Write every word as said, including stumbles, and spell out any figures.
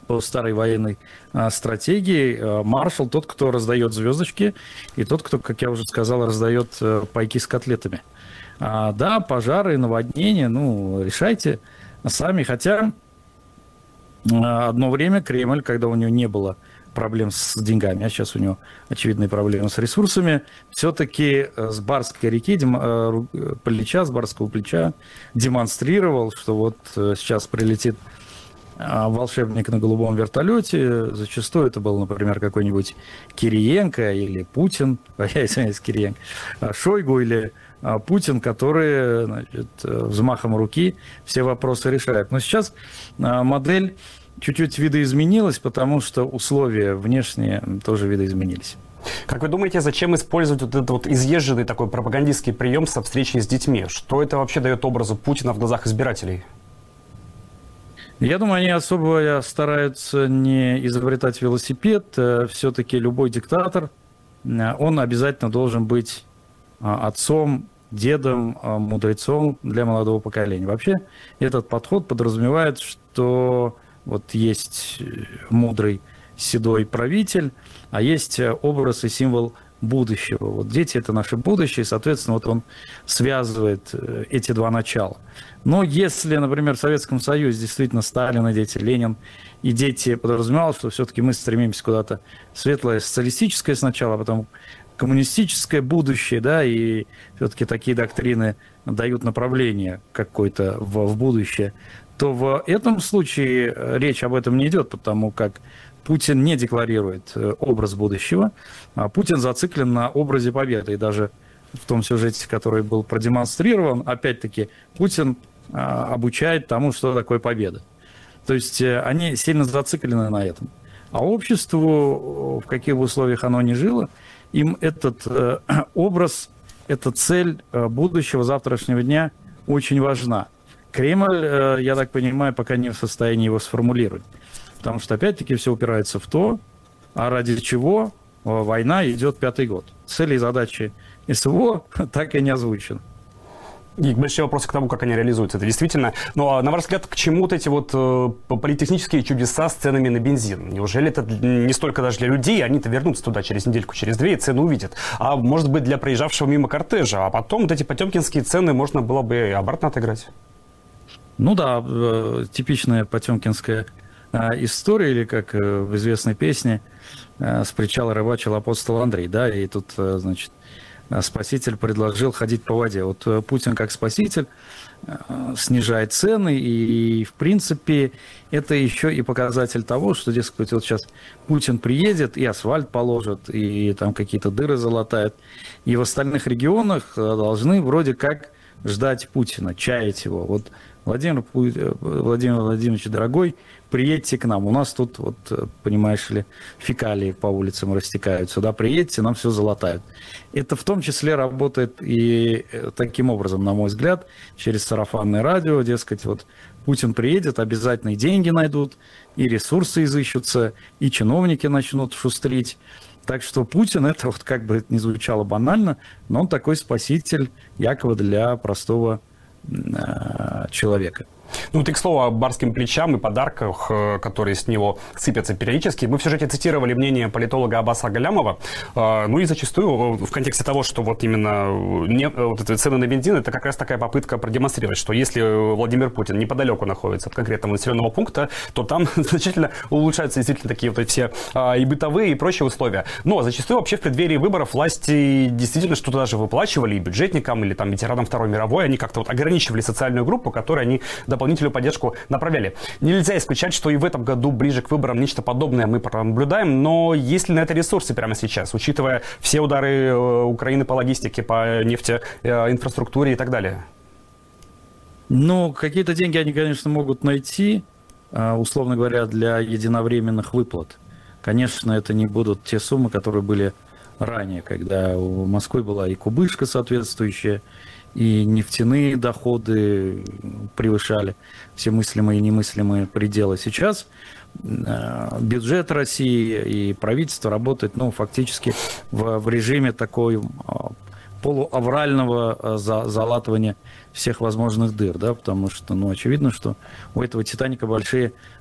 по старой военной а, стратегии. А, маршал тот, кто раздает звездочки, и тот, кто, как я уже сказал, раздает а, пайки с котлетами. А, да, пожары, наводнения, ну, решайте сами. Хотя а, одно время Кремль, когда у него не было проблем с деньгами, а сейчас у него очевидные проблемы с ресурсами, все-таки с Барской реки, плеча, с Барского плеча демонстрировал, что вот сейчас прилетит волшебник на голубом вертолете. Зачастую это был, например, какой-нибудь Кириенко или Путин, я извиняюсь, Кириенко, Шойгу или Путин, которые, значит, взмахом руки все вопросы решают. Но сейчас модель чуть-чуть видоизменилась, потому что условия внешние тоже видоизменились. Как вы думаете, зачем использовать вот этот вот изъезженный такой пропагандистский прием со встречей с детьми? Что это вообще дает образу Путина в глазах избирателей? Я думаю, они особо стараются не изобретать велосипед. Все-таки любой диктатор, он обязательно должен быть отцом, дедом, мудрецом для молодого поколения. Вообще, этот подход подразумевает, что вот есть мудрый седой правитель, а есть образ и символ будущего. Вот дети – это наше будущее, и, соответственно, вот он связывает эти два начала. Но если, например, в Советском Союзе действительно Сталин и дети, Ленин и дети, подразумевалось, что все-таки мы стремимся куда-то в светлое социалистическое сначала, а потом коммунистическое будущее, да, и все-таки такие доктрины дают направление какое-то в, в будущее, то в этом случае речь об этом не идет, потому как Путин не декларирует образ будущего, а Путин зациклен на образе победы. И даже в том сюжете, который был продемонстрирован, опять-таки, Путин обучает тому, что такое победа. То есть они сильно зациклены на этом. А обществу, в каких бы условиях оно ни жило, им этот образ, эта цель будущего завтрашнего дня очень важна. Кремль, я так понимаю, пока не в состоянии его сформулировать. Потому что, опять-таки, все упирается в то, а ради чего война идет пятый год. Цели и задачи СВО так и не озвучены. И большой вопрос к тому, как они реализуются. Это действительно... Но, на ваш взгляд, к чему вот эти вот э, политехнические чудеса с ценами на бензин? Неужели это не столько даже для людей, они-то вернутся туда через недельку, через две, и цену увидят. А может быть, для проезжавшего мимо кортежа. А потом вот эти потемкинские цены можно было бы и обратно отыграть. Ну да, э, типичная потемкинская э, история, или как э, в известной песне э, «С причала рыбачил апостол Андрей», да, и тут, э, значит, Спаситель предложил ходить по воде. Вот Путин как спаситель снижает цены, и, в принципе, это еще и показатель того, что, дескать, вот сейчас Путин приедет, и асфальт положит, и там какие-то дыры залатает, и в остальных регионах должны вроде как ждать Путина, чаять его. Вот Владимир, Владимир Владимирович, дорогой, приедьте к нам. У нас тут, вот, понимаешь ли, фекалии по улицам растекаются. Да, приедьте, нам все залатают. Это в том числе работает и таким образом, на мой взгляд, через сарафанное радио. Дескать, вот Путин приедет, обязательно и деньги найдут, и ресурсы изыщутся, и чиновники начнут шустрить. Так что Путин, это вот как бы не звучало банально, но он такой спаситель якобы для простого э, человека. Ну, вот и к слову о барским плечам и подарках, которые с него сыпятся периодически. Мы в сюжете цитировали мнение политолога Аббаса Галямова. Ну и зачастую в контексте того, что вот именно не, вот эти цены на бензин, это как раз такая попытка продемонстрировать, что если Владимир Путин неподалеку находится от конкретного населенного пункта, то там значительно улучшаются действительно такие вот все и бытовые, и прочие условия. Но зачастую вообще в преддверии выборов власти действительно что-то даже выплачивали и бюджетникам, или там ветеранам Второй мировой. Они как-то вот ограничивали социальную группу, которой они дополнительную поддержку направляли. Нельзя исключать, что и в этом году ближе к выборам нечто подобное мы наблюдаем, но есть ли на это ресурсы прямо сейчас, учитывая все удары Украины по логистике, по нефтеинфраструктуре и так далее? Ну, какие-то деньги они, конечно, могут найти, условно говоря, для единовременных выплат. Конечно, это не будут те суммы, которые были ранее, когда у Москвы была и кубышка соответствующая, и нефтяные доходы превышали все мыслимые и немыслимые пределы. Сейчас бюджет России и правительство работает, ну, фактически в, в режиме такой полуаврального за, залатывания всех возможных дыр, да, потому что, ну, очевидно, что у этого «Титаника» большие